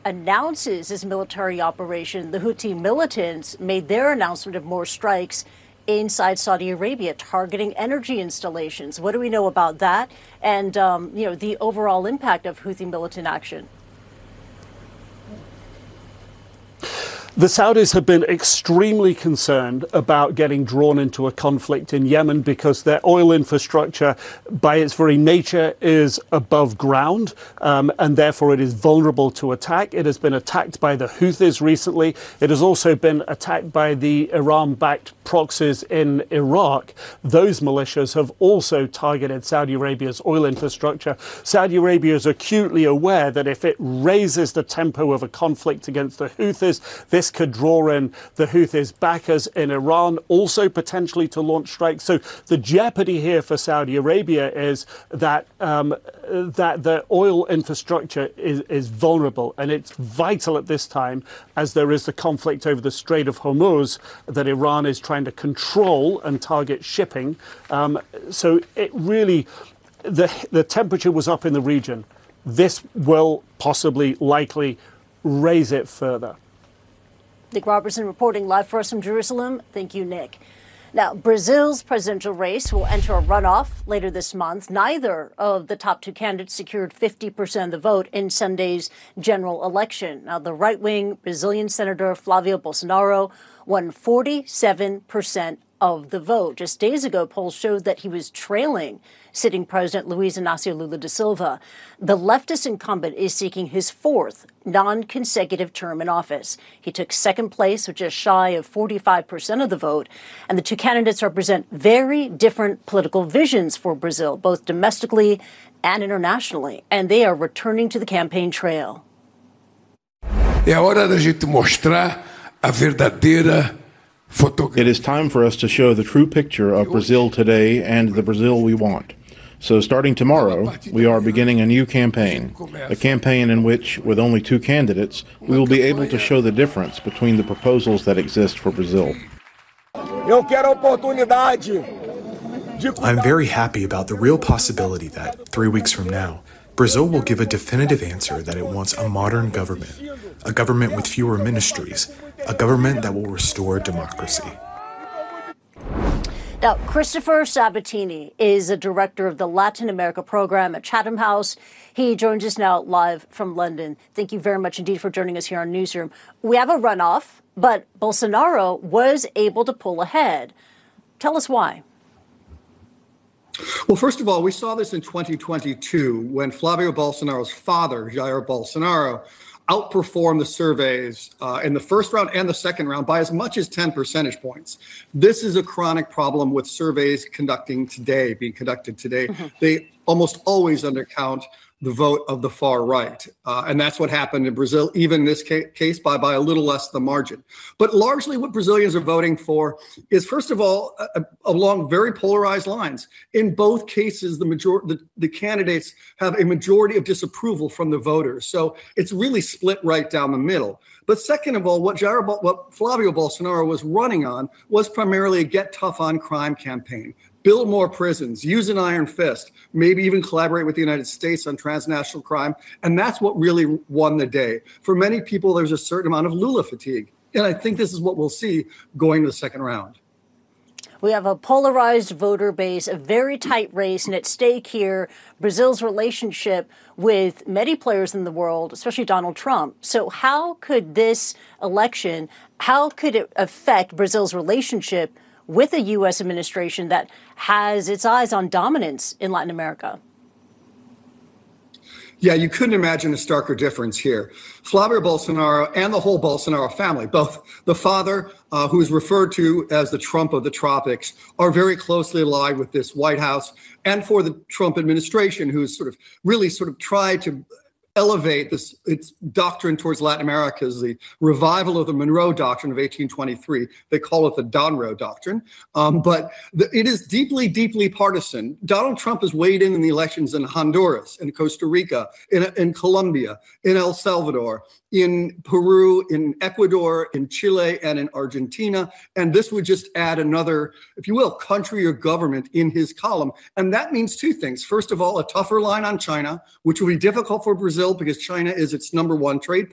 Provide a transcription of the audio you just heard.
announces his military operation, the Houthi militants made their announcement of more strikes inside Saudi Arabia, targeting energy installations. What do we know about that? And, the overall impact of Houthi militant action? The Saudis have been extremely concerned about getting drawn into a conflict in Yemen because their oil infrastructure, by its very nature, is above ground, and therefore it is vulnerable to attack. It has been attacked by the Houthis recently. It has also been attacked by the Iran-backed proxies in Iraq. Those militias have also targeted Saudi Arabia's oil infrastructure. Saudi Arabia is acutely aware that if it raises the tempo of a conflict against the Houthis, this could draw in the Houthis' backers in Iran, also potentially to launch strikes. So the jeopardy here for Saudi Arabia is that the oil infrastructure is vulnerable, and it's vital at this time as there is the conflict over the Strait of Hormuz that Iran is trying to control and target shipping. So it really, the temperature was up in the region. This will possibly, likely raise it further. Nick Robertson reporting live for us from Jerusalem. Thank you, Nick. Now, Brazil's presidential race will enter a runoff later this month. Neither of the top two candidates secured 50% of the vote in Sunday's general election. Now, the right-wing Brazilian Senator Flavio Bolsonaro won 47% of the vote. Just days ago, polls showed that he was trailing sitting President Luiz Inácio Lula da Silva. The leftist incumbent is seeking his fourth non-consecutive term in office. He took second place with just shy of 45% of the vote. And the two candidates represent very different political visions for Brazil, both domestically and internationally. And they are returning to the campaign trail. É a hora da gente mostrar a verdadeira fotografia. It is time for us to show the true picture of Brazil today and the Brazil we want. So starting tomorrow, we are beginning a new campaign, a campaign in which, with only two candidates, we will be able to show the difference between the proposals that exist for Brazil. I'm very happy about the real possibility that, 3 weeks from now, Brazil will give a definitive answer that it wants a modern government, a government with fewer ministries, a government that will restore democracy. Now, Christopher Sabatini is a director of the Latin America program at Chatham House. He joins us now live from London. Thank you very much indeed for joining us here on Newsroom. We have a runoff, but Bolsonaro was able to pull ahead. Tell us why. Well, first of all, we saw this in 2022 when Flavio Bolsonaro's father, Jair Bolsonaro, outperformed the surveys in the first round and the second round by as much as 10 percentage points. This is a chronic problem with surveys being conducted today. They almost always undercount the vote of the far right. And that's what happened in Brazil, even in this case, by a little less than the margin. But largely what Brazilians are voting for is, first of all, along very polarized lines. In both cases, the candidates have a majority of disapproval from the voters. So it's really split right down the middle. But second of all, what Flavio Bolsonaro was running on was primarily a get tough on crime campaign. Build more prisons, use an iron fist, maybe even collaborate with the United States on transnational crime. And that's what really won the day. For many people, there's a certain amount of Lula fatigue. And I think this is what we'll see going to the second round. We have a polarized voter base, a very tight race, and at stake here, Brazil's relationship with many players in the world, especially Donald Trump. So how could this election, how could it affect Brazil's relationship with a U.S. administration that has its eyes on dominance in Latin America? Yeah, you couldn't imagine a starker difference here. Flavio Bolsonaro and the whole Bolsonaro family, both the father, who is referred to as the Trump of the tropics, are very closely allied with this White House, and for the Trump administration, who's really tried to elevate its doctrine towards Latin America as the revival of the Monroe Doctrine of 1823. They call it the Donroe Doctrine. But it is deeply, deeply partisan. Donald Trump has weighed in the elections in Honduras, in Costa Rica, in Colombia, in El Salvador, in Peru, in Ecuador, in Chile, and in Argentina. And this would just add another, if you will, country or government in his column. And that means two things. First of all, a tougher line on China, which will be difficult for Brazil because China is its number one trade